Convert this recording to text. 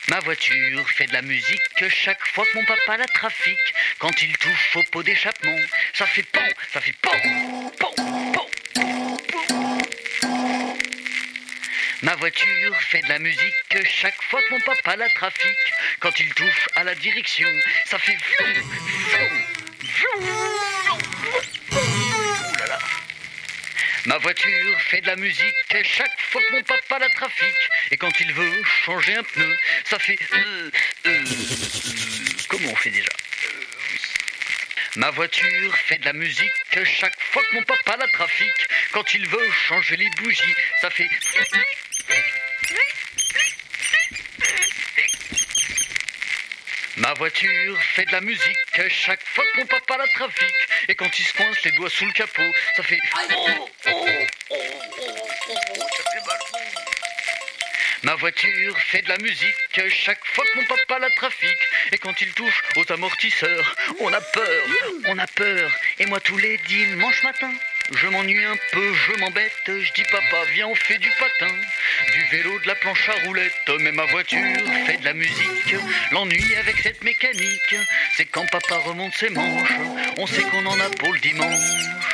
Ma voiture fait de la musique chaque fois que mon papa la trafique. Quand il touche au pot d'échappement, ça fait pan, ça fait pan, pan, pan, pan. Ma voiture fait de la musique chaque fois que mon papa la trafique. Quand il touche à la direction, ça fait vroom, vroom, vroom, vroom. Ouh là là. Ma voiture fait de la musique chaque fois que mon papa la trafique. Et quand il veut changer un pneu, ça fait comment on fait déjà? Ma voiture fait de la musique chaque fois que mon papa la trafique. Quand il veut changer les bougies, ça fait... Ma voiture fait de la musique chaque fois que mon papa la trafique. Et quand il se coince les doigts sous le capot, ça fait... ça fait mal. Ma voiture fait de la musique chaque fois que mon papa la trafique. Et quand il touche aux amortisseurs, on a peur, on a peur. Et moi tous les dimanches matins, je m'ennuie un peu, je m'embête. Je dis papa viens on fait du patin, du vélo, de la planche à roulettes. Mais ma voiture fait de la musique. L'ennui avec cette mécanique, c'est quand papa remonte ses manches, on sait qu'on en a pour le dimanche.